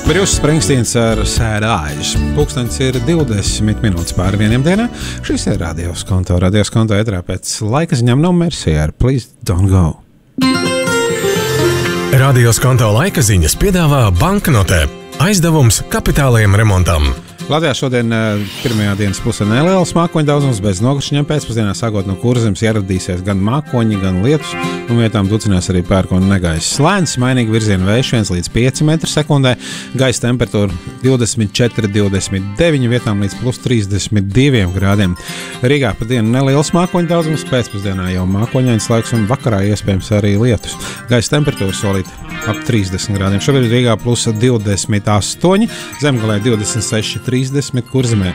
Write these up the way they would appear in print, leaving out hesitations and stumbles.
Bruce Springsteens ar Sad Eyes. Pulkstenis ir 20 minūtes pāri 1 dienā. Šis ir Radios Konto. Radios Konto ētrā pēc laika ziņām no Mercija ar Please Don't Go. Radios Konto laika ziņas piedāvā banknotē. Aizdevums kapitālajiem remontam. Latvijā šodien pirmajā dienas pusē neliels mākoņu daudzums bez nokrišņiem. Pēcpusdienā sākot no Kurzemes ieradīsies gan mākoņi, gan lietus, un vietām ducinās arī pērkona negaiss. Lēns, mainīgi virziena vējš 1 līdz 5 m/sekundē, gaisa temperatūra 24–29, vietām līdz plus 32 grādiem. Rīgā pa dienu neliels mākoņu daudzums, pēcpusdienā jau mākoņains laiks un vakarā iespējams arī lietus. Gaisa temperatūra solīt ap 30 grādiem. Šobrīd Rīgā plus 28, Zemgalē 26–30, Kurzemē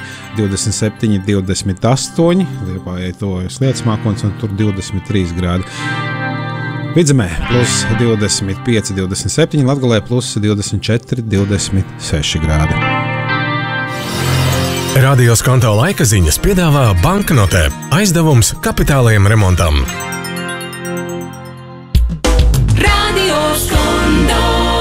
27–28, Liepājai tuvojas lietus mākonis un tur 23 grādi. Vidzemē plus 25–27, Latgalē plus 24–26 grādi. Radios Konto laika ziņas piedāvā banknotē. Aizdevums kapitālajiem remontam. Radios Konto.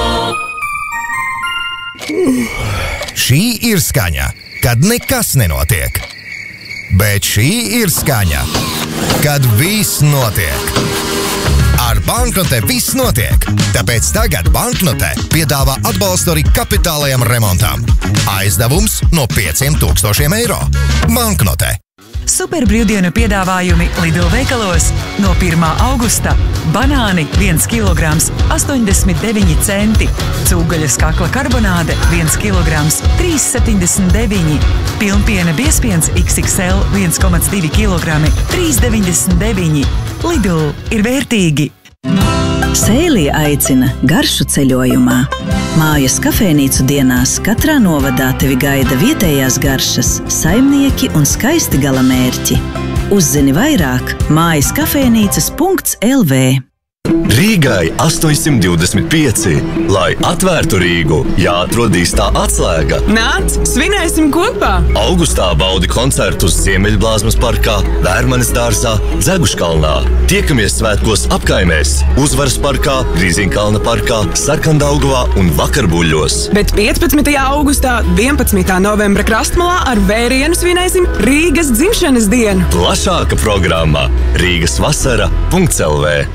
Šī ir skaņa, kad nekas nenotiek. Bet šī ir skaņa, kad viss notiek. Ar banknotē viss notiek. Tāpēc tagad banknotē piedāvā atbalstu arī kapitālajam remontam. Aizdevums no 5000 eiro. Banknotē. Super brīvdienu piedāvājumi Lidl veikalos no 1. augusta. Banāni 1 kg 89 centi, cūgaļas kakla karbonāde 1 kg 3,79, pilnpiena biezpiens XXL 1,2 kg 3,99. Lidl ir vērtīgi. Sēlija aicina garšu ceļojumā. Mājas kafejnīcu dienās katrā novadā tevi gaida vietējās garšas, saimnieki un skaisti galamērķi. Uzzini vairāk mājaskafejnīcas.lv. Rīgai 825. Lai atvērtu Rīgu, jāatrod īstā atslēga. Nāc, svinēsim kopā! Augustā baudi koncertus Ziemeļblāzmas parkā, Vērmanes dārzā, Dzeguškalnā. Tiekamies svētkos apkaimēs, Uzvaras parkā, Grīziņkalna parkā, Sarkandaugavā un Vakarbuļļos. Bet 15. augustā, 11. novembra Krastmalā ar vērienu svinēsim Rīgas dzimšanas dienu. Plašāka programma rīgasvasara.lv.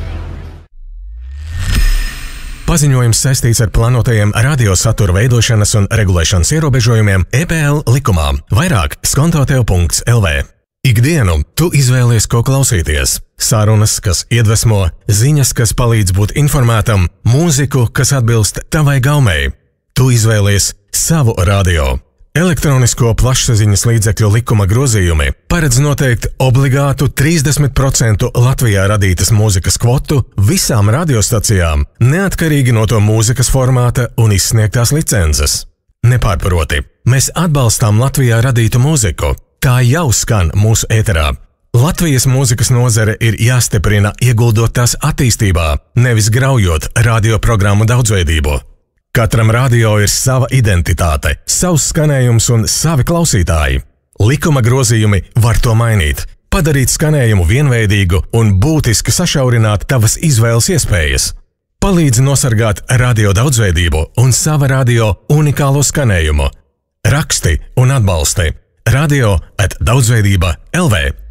Paziņojums saistīts ar plānotajiem radiosatura veidošanas un regulēšanas ierobežojumiem EPL likumā. Vairāk skontotev.lv. Ikdienu tu izvēlies, ko klausīties. Sarunas, kas iedvesmo, ziņas, kas palīdz būt informētam, mūziku, kas atbilst tavai gaumei. Tu izvēlies savu radio. Elektronisko plašsaziņas līdzekļu likuma grozījumi paredz noteikt obligātu 30% Latvijā radītas mūzikas kvotu visām radiostacijām, neatkarīgi no to mūzikas formāta un izsniegtās licences. Nepārproti, mēs atbalstām Latvijā radītu mūziku. Tā jau skan mūsu ēterā. Latvijas mūzikas nozare ir jāstiprina, ieguldot tās attīstībā, nevis graujot radioprogrammu daudzveidību. Katram radio ir sava identitāte, savs skanējums un savi klausītāji. Likuma grozījumi var to mainīt, padarīt skanējumu vienveidīgu un būtiski sašaurināt tavas izvēles iespējas. Palīdz nosargāt radio daudzveidību un sava radio unikālo skanējumu. Raksti un atbalsti radio@daudzveidība.lv.